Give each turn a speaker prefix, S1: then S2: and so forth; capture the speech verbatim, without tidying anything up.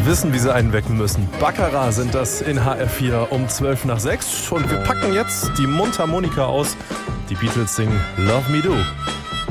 S1: Die wissen, wie sie einen wecken müssen. Baccarat sind das in H R vier um zwölf nach sechs. Und wir packen jetzt die Mundharmonika aus. Die Beatles singen Love Me Do.